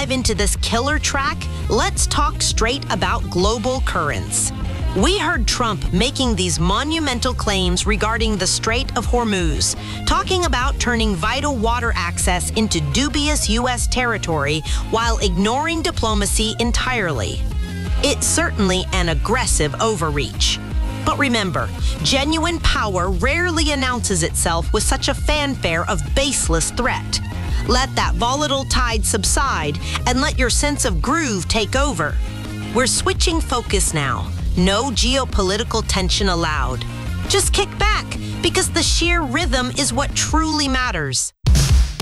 dive into this killer track, let's talk straight about global currents. We heard Trump making these monumental claims regarding the Strait of Hormuz, talking about turning vital water access into dubious U.S. territory while ignoring diplomacy entirely. It's certainly an aggressive overreach. But remember, genuine power rarely announces itself with such a fanfare of baseless threat. Let that volatile tide subside and let your sense of groove take over. We're switching focus now. No geopolitical tension allowed. Just kick back, because the sheer rhythm is what truly matters.